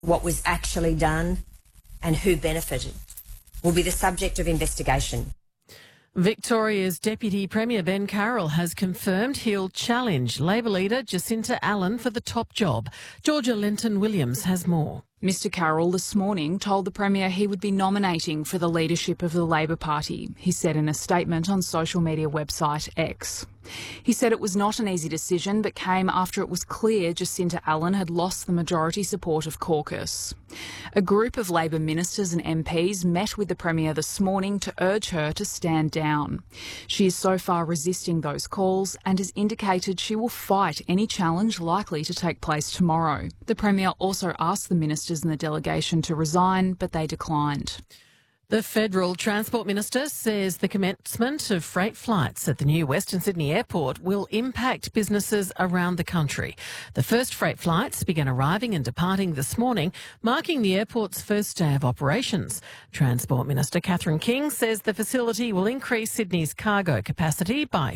what was actually done and who benefited will be the subject of investigation. Victoria's Deputy Premier Ben Carroll has confirmed he'll challenge Labor leader Jacinta Allen for the top job. Georgia Lenton-Williams has more. Mr Carroll this morning told the Premier he would be nominating for the leadership of the Labor Party, he said in a statement on social media website X. He said it was not an easy decision, but came after it was clear Jacinta Allen had lost the majority support of caucus. A group of Labor ministers and MPs met with the Premier this morning to urge her to stand down. She is so far resisting those calls and has indicated she will fight any challenge likely to take place tomorrow. The Premier also asked the ministers and the delegation to resign, but they declined. The Federal Transport Minister says the commencement of freight flights at the new Western Sydney Airport will impact businesses around the country. The first freight flights began arriving and departing this morning, marking the airport's first day of operations. Transport Minister Catherine King says the facility will increase Sydney's cargo capacity by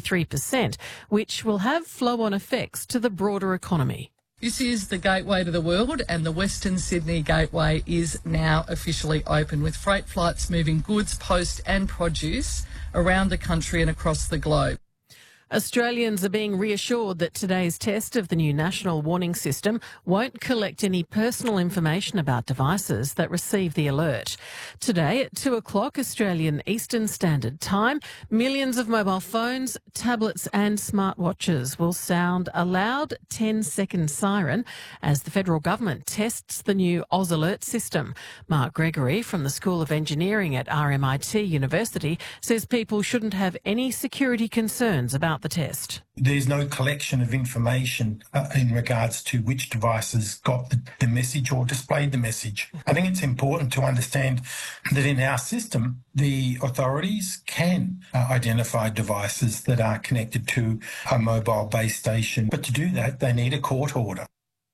33%, which will have flow-on effects to the broader economy. This is the gateway to the world, and the Western Sydney Gateway is now officially open, with freight flights moving goods, post and produce around the country and across the globe. Australians are being reassured that today's test of the new national warning system won't collect any personal information about devices that receive the alert. Today at 2 o'clock Australian Eastern Standard Time, millions of mobile phones, tablets and smartwatches will sound a loud 10-second siren as the federal government tests the new Oz Alert system. Mark Gregory from the School of Engineering at RMIT University says people shouldn't have any security concerns about the test. There's no collection of information in regards to which devices got the message or displayed the message. I think it's important to understand that in our system, the authorities can identify devices that are connected to a mobile base station, but to do that, they need a court order.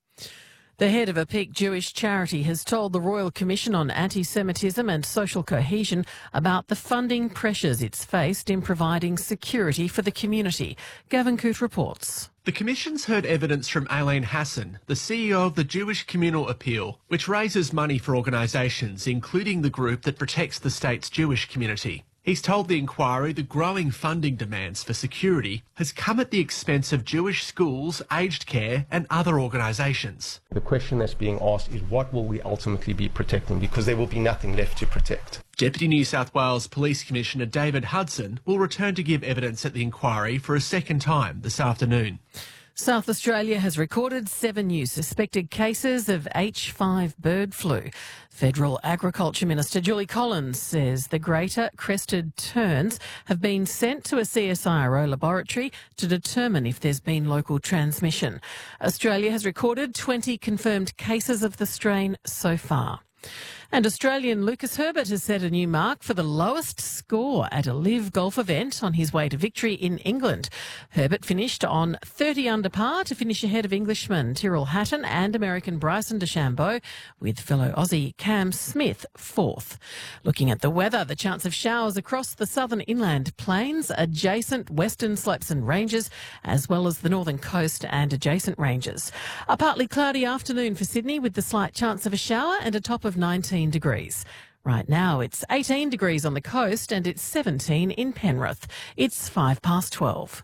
The head of a Peak Jewish charity has told the Royal Commission on Anti-Semitism and Social Cohesion about the funding pressures it's faced in providing security for the community. Gavin Coote reports. The Commission's heard evidence from Aileen Hassan, the CEO of the Jewish Communal Appeal, which raises money for organisations, including the group that protects the state's Jewish community. He's told the inquiry the growing funding demands for security has come at the expense of Jewish schools, aged care and other organisations. The question that's being asked is what will we ultimately be protecting, because there will be nothing left to protect. Deputy New South Wales Police Commissioner David Hudson will return to give evidence at the inquiry for a second time this afternoon. South Australia has recorded 7 new suspected cases of H5 bird flu. Federal Agriculture Minister Julie Collins says the greater crested terns have been sent to a CSIRO laboratory to determine if there's been local transmission. Australia has recorded 20 confirmed cases of the strain so far. And Australian Lucas Herbert has set a new mark for the lowest score at a live golf event on his way to victory in England. Herbert finished on 30 under par to finish ahead of Englishman Tyrrell Hatton and American Bryson DeChambeau, with fellow Aussie Cam Smith fourth. Looking at the weather, the chance of showers across the southern inland plains, adjacent western slopes and ranges, as well as the northern coast and adjacent ranges. A partly cloudy afternoon for Sydney with the slight chance of a shower and a top of 19 degrees. Right now it's 18 degrees on the coast and it's 17 in Penrith. It's 12:05.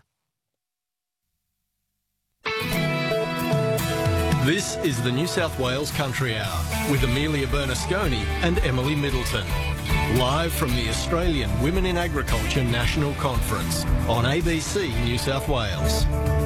This is the New South Wales Country Hour with Amelia Bernasconi and Emily Middleton. Live from the Australian Women in Agriculture National Conference on ABC New South Wales.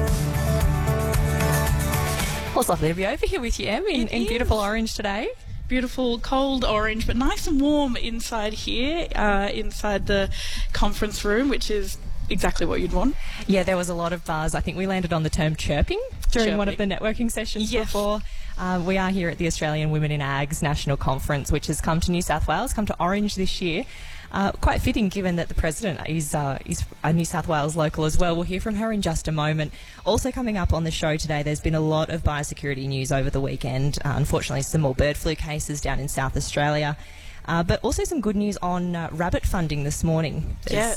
Well, it's lovely to be over here with you, Em, in beautiful orange today. Beautiful, cold orange, but nice and warm inside here, inside the conference room, which is exactly what you'd want. Yeah, there was a lot of buzz. I think we landed on the term chirping during one of the networking sessions before. We are here at the Australian Women in Ags National Conference, which has come to New South Wales, come to Orange this year. Quite fitting given that the President is a New South Wales local as well. We'll hear from her in just a moment. Also coming up on the show today, there's been a lot of biosecurity news over the weekend. Unfortunately, some more bird flu cases down in South Australia. but also some good news on rabbit funding this morning. The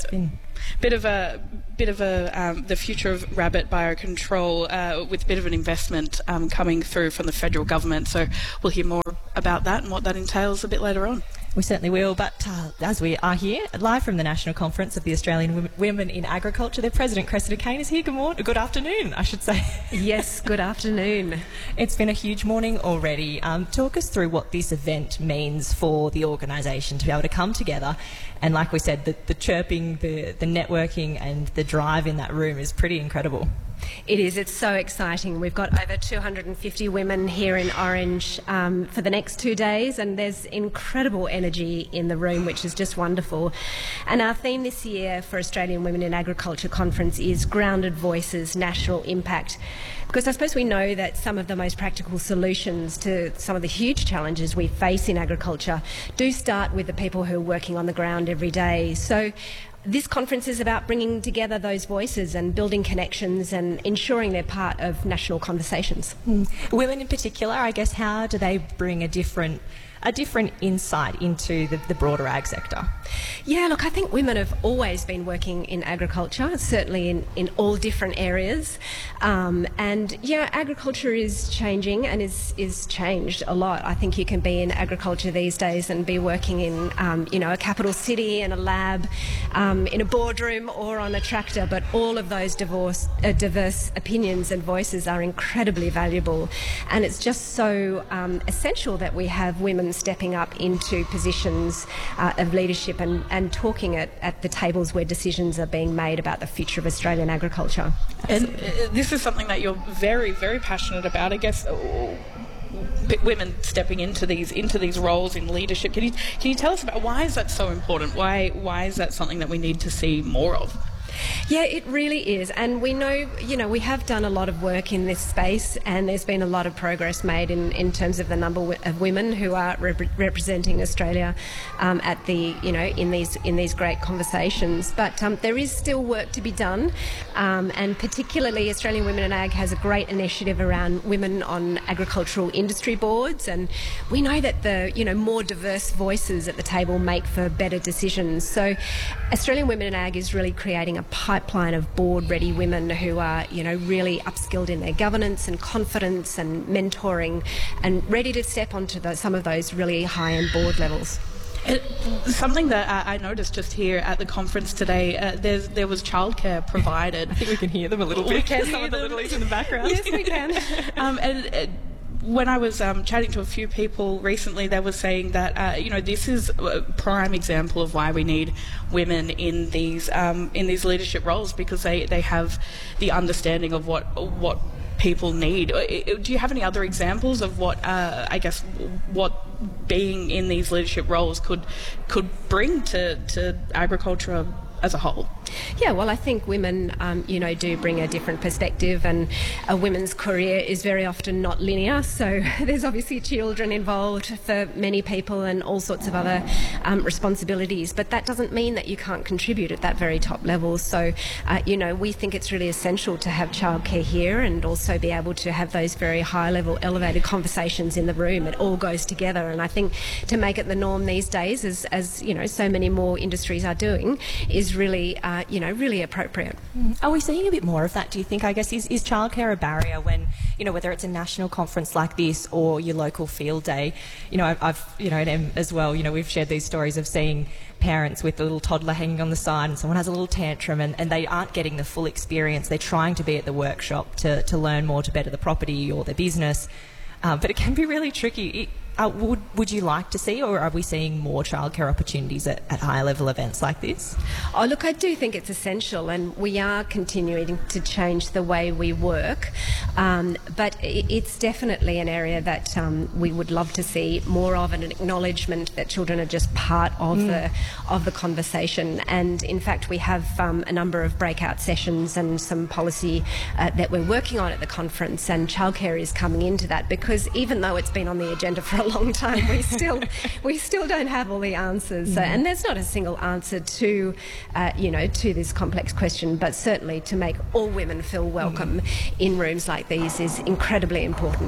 future of rabbit biocontrol with a bit of an investment coming through from the federal government. So we'll hear more about that and what that entails a bit later on. We certainly will, but as we are here, live from the National Conference of the Australian Women in Agriculture, their President, Cressida Cain, is here. Good afternoon, I should say. Yes, good afternoon. It's been a huge morning already. Talk us through what this event means for the organisation to be able to come together. And like we said, the chirping, the networking and the drive in that room is pretty incredible. It is. It's so exciting. We've got over 250 women here in Orange for the next 2 days, and there's incredible energy in the room, which is just wonderful. And our theme this year for Australian Women in Agriculture Conference is Grounded Voices, National Impact. Because I suppose we know that some of the most practical solutions to some of the huge challenges we face in agriculture do start with the people who are working on the ground every day. So this conference is about bringing together those voices and building connections and ensuring they're part of national conversations. Women in particular, I guess, how do they bring a different insight into the broader ag sector? Yeah, look, I think women have always been working in agriculture, certainly in all different areas. And yeah, agriculture is changing and is changed a lot. I think you can be in agriculture these days and be working in, a capital city, in a lab, in a boardroom or on a tractor, but all of those diverse opinions and voices are incredibly valuable. And it's just so essential that we have women stepping up into positions of leadership and talking at the tables where decisions are being made about the future of Australian agriculture. And this is something that you're very, very passionate about, I guess. Women stepping into these roles in leadership. Can you tell us about why is that so important? Why is that something that we need to see more of? Yeah, it really is. And we know, we have done a lot of work in this space, and there's been a lot of progress made in terms of the number of women who are representing Australia at the, in these great conversations. But there is still work to be done, and particularly Australian Women in Ag has a great initiative around women on agricultural industry boards, and we know that the, more diverse voices at the table make for better decisions. So Australian Women in Ag is really creating a pipeline of board-ready women who are, really upskilled in their governance and confidence and mentoring and ready to step onto some of those really high-end board levels. Something that I noticed just here at the conference today, there was childcare provided. I think we can hear them a little bit. We can some of the littlies in the background. Yes, we can. When I was chatting to a few people recently, they were saying that this is a prime example of why we need women in these leadership roles, because they have the understanding of what people need. Do you have any other examples of what what being in these leadership roles could bring to agriculture as a whole? Yeah, well, I think women, do bring a different perspective, and a women's career is very often not linear. So there's obviously children involved for many people and all sorts of other responsibilities. But that doesn't mean that you can't contribute at that very top level. So, we think it's really essential to have childcare here and also be able to have those very high-level, elevated conversations in the room. It all goes together. And I think to make it the norm these days, as so many more industries are doing, is really really appropriate. Are we seeing a bit more of that, do you think? I guess, is childcare a barrier when, whether it's a national conference like this or your local field day? I've and Em as well, we've shared these stories of seeing parents with a little toddler hanging on the side and someone has a little tantrum and they aren't getting the full experience. They're trying to be at the workshop to learn more to better the property or their business. But it can be really tricky. Would you like to see, or are we seeing more childcare opportunities at higher level events like this? Oh, look, I do think it's essential, and we are continuing to change the way we work. But it's definitely an area that we would love to see more of, and an acknowledgement that children are just part of the conversation. And in fact, we have a number of breakout sessions and some policy that we're working on at the conference, and childcare is coming into that, because even though it's been on the agenda for a long time, we still don't have all the answers, and there's not a single answer to this complex question. But certainly to make all women feel welcome in rooms like these is incredibly important.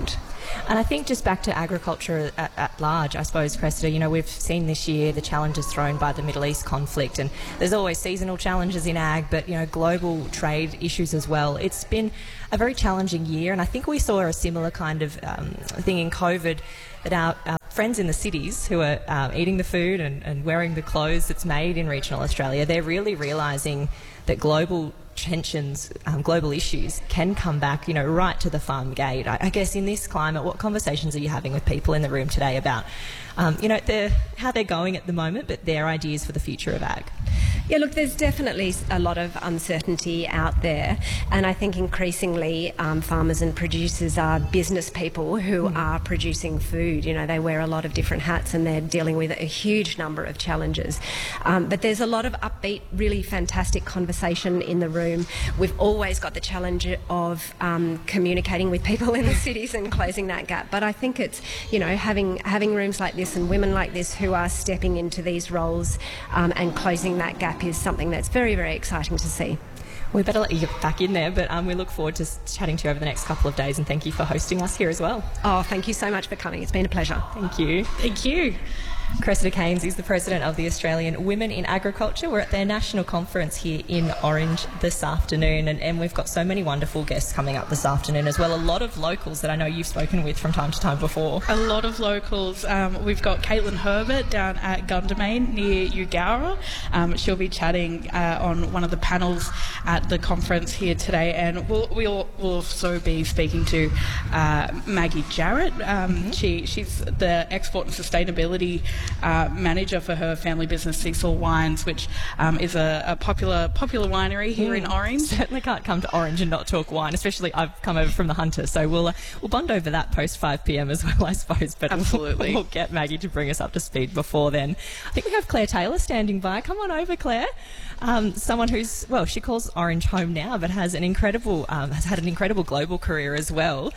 And I think just back to agriculture at large, I suppose, Cressida, you know, we've seen this year the challenges thrown by the Middle East conflict, and there's always seasonal challenges in ag, but, you know, global trade issues as well. It's been a very challenging year, and I think we saw a similar kind of thing in COVID, that our friends in the cities who are eating the food and wearing the clothes that's made in regional Australia, they're really realising that global tensions, global issues can come back, you know, right to the farm gate. I guess in this climate, what conversations are you having with people in the room today about, you know, how they're going at the moment, but their ideas for the future of ag? Yeah, look, there's definitely a lot of uncertainty out there, and I think increasingly farmers and producers are business people who are producing food. You know, they wear a lot of different hats and they're dealing with a huge number of challenges. But there's a lot of upbeat, really fantastic conversation in the room. We've always got the challenge of communicating with people in the cities and closing that gap. But I think it's, you know, having rooms like this and women like this who are stepping into these roles and closing that gap is something that's very, very exciting to see. We better let you get back in there, but we look forward to chatting to you over the next couple of days, and thank you for hosting us here as well. Oh, thank you so much for coming. It's been a pleasure. Thank you. Thank you. Cressida Cairns is the president of the Australian Women in Agriculture. We're at their national conference here in Orange this afternoon, and we've got so many wonderful guests coming up this afternoon as well. A lot of locals that I know you've spoken with from time to time before. A lot of locals. We've got Caitlin Herbert down at Gundamain near Eugowra. She'll be chatting on one of the panels at the conference here today, and we'll also be speaking to Maggie Jarrett. She's the export and sustainability manager for her family business Cecil Wines, which is a popular winery here in Orange. Certainly can't come to Orange and not talk wine, especially I've come over from the Hunter, so we'll bond over that post 5 p.m. as well, I suppose. But absolutely, we'll get Maggie to bring us up to speed before then. I think we have Claire Taylor standing by. Come on over, Claire. Someone who's, well, she calls Orange home now, but has had an incredible global career as well.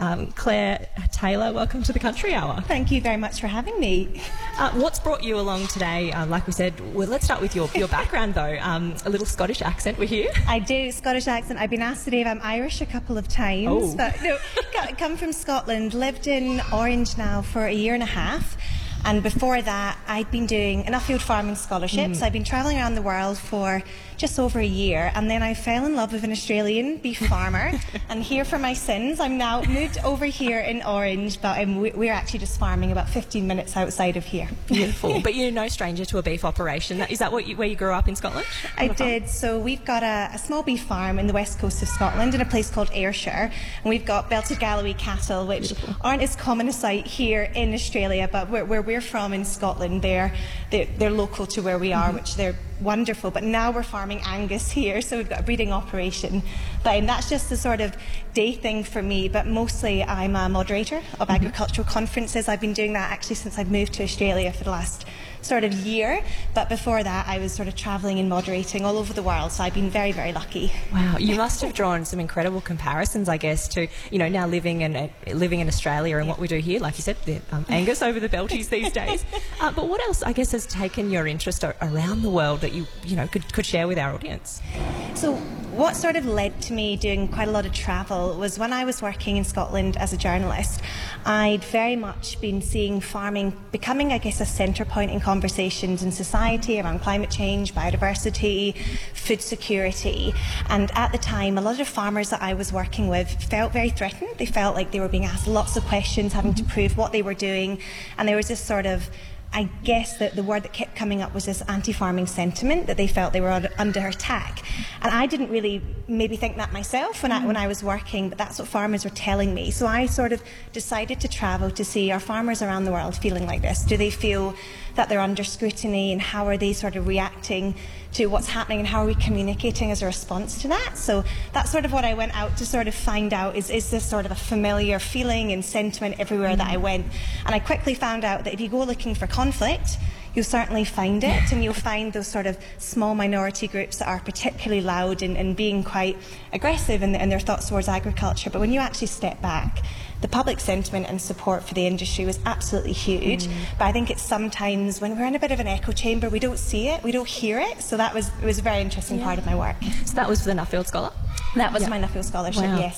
Claire Taylor, welcome to the Country Hour. Thank you very much for having me. What's brought you along today? Like we said, well, let's start with your background though. A little Scottish accent, we hear. I do, Scottish accent. I've been asked today if I'm Irish a couple of times, but no, come from Scotland, lived in Orange now for a year and a half. And before that, I'd been doing enough field farming scholarships. I've been travelling around the world for just over a year, and then I fell in love with an Australian beef farmer. And here for my sins, I'm now moved over here in Orange, but we're actually just farming about 15 minutes outside of here. Beautiful. But you're no stranger to a beef operation. Is that where you grew up in Scotland? I did. So we've got a small beef farm in the west coast of Scotland in a place called Ayrshire, and we've got belted Galloway cattle, which aren't as common a sight here in Australia, but where we're from in Scotland, they're local to where we are, which they're wonderful. But now we're farming Angus here, so we've got a breeding operation. But that's just the sort of day thing for me, but mostly I'm a moderator of agricultural conferences. I've been doing that actually since I've moved to Australia for the last sort of year, but before that I was sort of travelling and moderating all over the world, so I've been very, very lucky. Wow, you must have drawn some incredible comparisons, I guess, to, you know, now living in Australia and what we do here, like you said, Angus over the Belties these days. But what else, I guess, has taken your interest around the world that you could share with our audience? So what sort of led to me doing quite a lot of travel was when I was working in Scotland as a journalist, I'd very much been seeing farming becoming, I guess, a centre point in conversations in society around climate change, biodiversity, food security. And at the time, a lot of farmers that I was working with felt very threatened. They felt like they were being asked lots of questions, having to prove what they were doing. And there was this sort of, I guess that the word that kept coming up was this anti-farming sentiment, that they felt they were under attack. And I didn't really maybe think that myself when I was working, but that's what farmers were telling me. So I sort of decided to travel to see, are farmers around the world feeling like this? Do they feel that they're under scrutiny, and how are they sort of reacting to what's happening, and how are we communicating as a response to that? So that's sort of what I went out to sort of find out, is this sort of a familiar feeling and sentiment everywhere that I went? And I quickly found out that if you go looking for conflict, you'll certainly find it, and you'll find those sort of small minority groups that are particularly loud and being quite aggressive in their thoughts towards agriculture. But when you actually step back, the public sentiment and support for the industry was absolutely huge. But I think it's sometimes when we're in a bit of an echo chamber, we don't see it, we don't hear it. So it was a very interesting part of my work. So that was for the Nuffield Scholar? That was my Nuffield Scholarship, yes.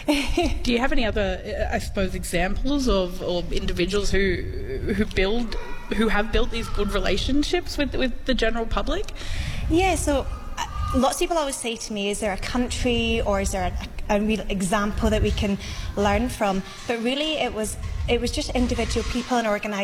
Do you have any other, I suppose, examples of individuals who have built these good relationships with the general public? Yeah, so lots of people always say to me, is there a country or is there a real example that we can learn from? But really it was just individual people and organisations